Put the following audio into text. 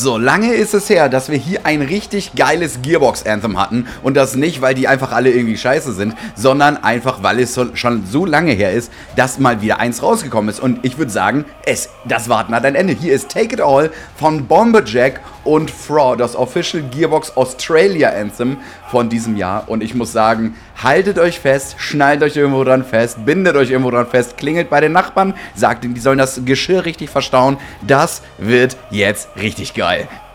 So lange ist es her, dass wir hier ein richtig geiles Gearbox-Anthem hatten. Und das nicht, weil die einfach alle irgendwie scheiße sind, sondern einfach, weil es schon so lange her ist, dass mal wieder eins rausgekommen ist. Und ich würde sagen, das Warten hat ein Ende. Hier ist Take It All von Bomberjack und Fraud, das Official Gearbox Australia Anthem von diesem Jahr. Und ich muss sagen, haltet euch fest, schnallt euch irgendwo dran fest, bindet euch irgendwo dran fest, klingelt bei den Nachbarn, sagt ihnen, die sollen das Geschirr richtig verstauen. Das wird jetzt richtig geil.